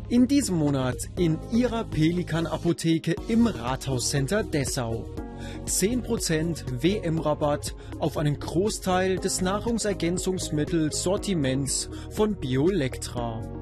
In diesem Monat in Ihrer Pelikan-Apotheke im Rathauscenter Dessau. 10% WM-Rabatt auf einen Großteil des Nahrungsergänzungsmittelsortiments von Biolectra.